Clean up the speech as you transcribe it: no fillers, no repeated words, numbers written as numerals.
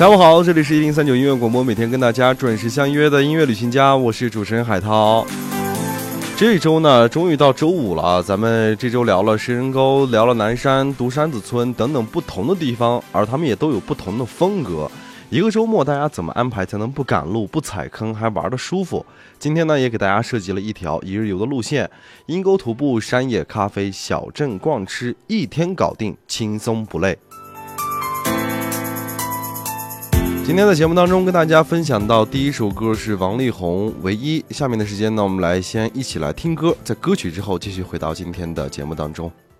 下午好，这里是1039音乐广播，每天跟大家准时相约的音乐旅行家，我是主持人海涛。这周呢，终于到周五了，咱们这周聊了石人沟，聊了南山、独山子村等等不同的地方，而他们也都有不同的风格。一个周末大家怎么安排才能不赶路、不踩坑，还玩得舒服？今天呢，也给大家设计了一条一日游的路线：阴沟徒步、山野咖啡、小镇逛吃，一天搞定，轻松不累。今天的节目当中跟大家分享到第一首歌是王力宏《唯一》，下面的时间呢，我们来先一起来听歌，在歌曲之后继续回到今天的节目当中。